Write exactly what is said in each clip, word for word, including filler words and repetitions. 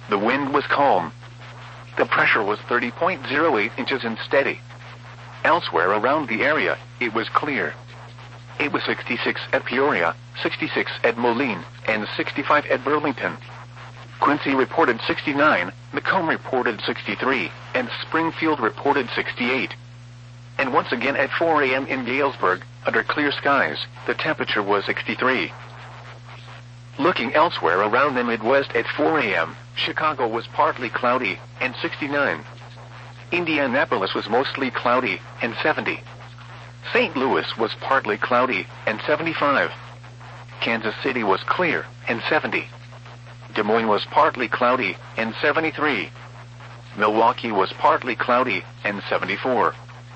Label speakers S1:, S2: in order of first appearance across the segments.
S1: The wind was calm. The pressure was thirty point zero eight inches and steady. Elsewhere around the area, it was clear. It was sixty-six at Peoria, sixty-six at Moline, and sixty-five at Burlington. Quincy reported sixty-nine, Macomb reported sixty-three, and Springfield reported sixty-eight. And once again at four a m in Galesburg, under clear skies, the temperature was sixty-three. Looking elsewhere around the Midwest at four a m, Chicago was partly cloudy, and sixty-nine. Indianapolis was mostly cloudy, and seventy. Saint Louis was partly cloudy, and seventy-five. Kansas City was clear, and seventy. Des Moines was partly cloudy, and seventy-three. Milwaukee was partly cloudy, and seventy-four.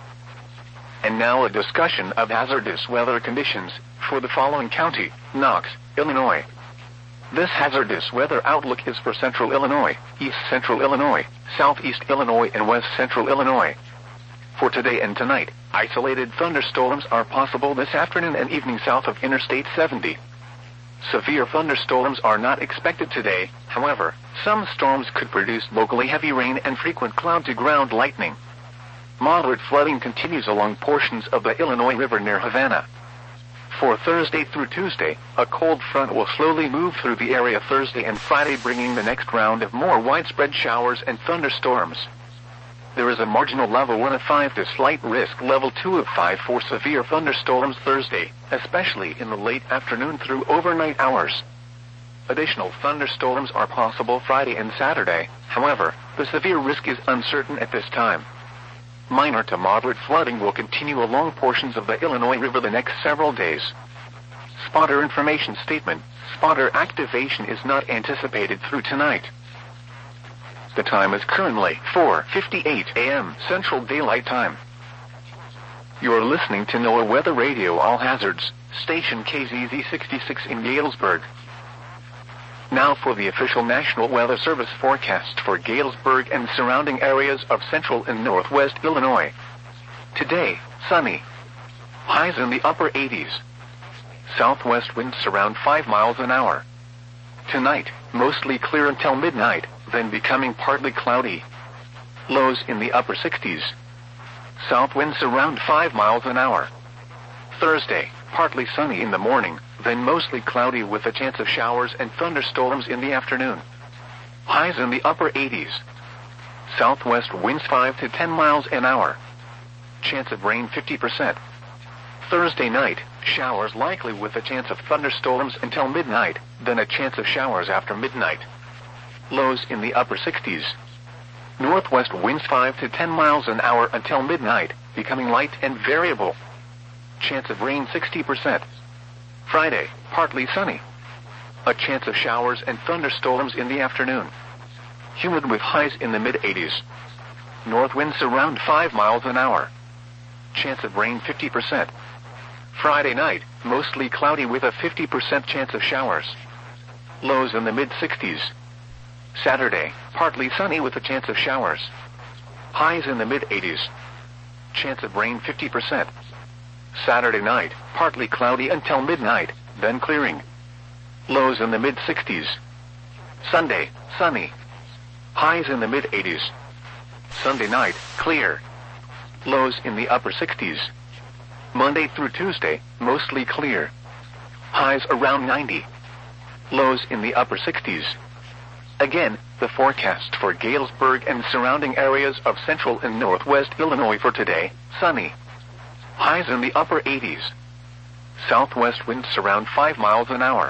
S1: And now a discussion of hazardous weather conditions for the following county: Knox, Illinois. This hazardous weather outlook is for central Illinois, east central Illinois, southeast Illinois, and west central Illinois. For today and tonight, isolated thunderstorms are possible this afternoon and evening south of Interstate seventy. Severe thunderstorms are not expected today, however, some storms could produce locally heavy rain and frequent cloud-to-ground lightning. Moderate flooding continues along portions of the Illinois River near Havana. For Thursday through Tuesday, a cold front will slowly move through the area Thursday and Friday, bringing the next round of more widespread showers and thunderstorms. There is a marginal level one of five to slight risk level two of five for severe thunderstorms Thursday, especially in the late afternoon through overnight hours. Additional thunderstorms are possible Friday and Saturday, however, the severe risk is uncertain at this time. Minor to moderate flooding will continue along portions of the Illinois River the next several days. Spotter information statement: spotter activation is not anticipated through tonight. The time is currently four fifty-eight a m Central Daylight Time. You are listening to NOAA Weather Radio All Hazards, station K Z Z sixty-six in Galesburg. Now for the official National Weather Service forecast for Galesburg and surrounding areas of central and northwest Illinois. Today, sunny. Highs in the upper eighties. Southwest winds around five miles an hour. Tonight, mostly clear until midnight, then becoming partly cloudy. Lows in the upper sixties. South winds around five miles an hour. Thursday, partly sunny in the morning, then mostly cloudy with a chance of showers and thunderstorms in the afternoon. Highs in the upper eighties. Southwest winds five to ten miles an hour. Chance of rain fifty percent. Thursday night, showers likely with a chance of thunderstorms until midnight, then a chance of showers after midnight. Lows in the upper sixties. Northwest winds five to ten miles an hour until midnight, becoming light and variable. Chance of rain sixty percent. Friday, partly sunny. A chance of showers and thunderstorms in the afternoon. Humid with highs in the mid-eighties. North winds around five miles an hour. Chance of rain fifty percent. Friday night, mostly cloudy with a fifty percent chance of showers. Lows in the mid-sixties. Saturday, partly sunny with a chance of showers. Highs in the mid-eighties. Chance of rain fifty percent. Saturday night, partly cloudy until midnight, then clearing. Lows in the mid-sixties. Sunday, sunny. Highs in the mid-eighties. Sunday night, clear. Lows in the upper sixties. Monday through Tuesday, mostly clear. Highs around ninety. Lows in the upper sixties. Again, the forecast for Galesburg and surrounding areas of central and northwest Illinois for today: sunny. Highs in the upper eighties. Southwest winds around five miles an hour.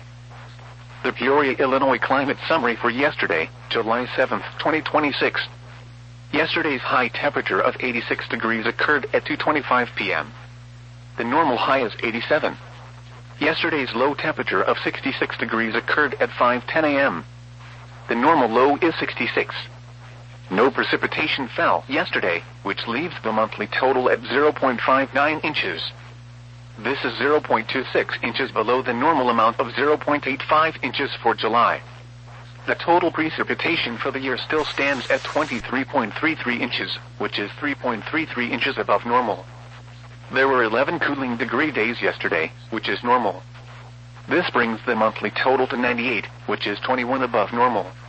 S1: The Peoria, Illinois climate summary for yesterday, July seventh, twenty twenty-six. Yesterday's high temperature of eighty-six degrees occurred at two twenty-five p m The normal high is eighty-seven. Yesterday's low temperature of sixty-six degrees occurred at five ten a m The normal low is sixty-six. No precipitation fell yesterday, which leaves the monthly total at zero point five nine inches. This is zero point two six inches below the normal amount of zero point eight five inches for July. The total precipitation for the year still stands at twenty-three point three three inches, which is three point three three inches above normal. There were eleven cooling degree days yesterday, which is normal. This brings the monthly total to ninety-eight, which is twenty-one above normal.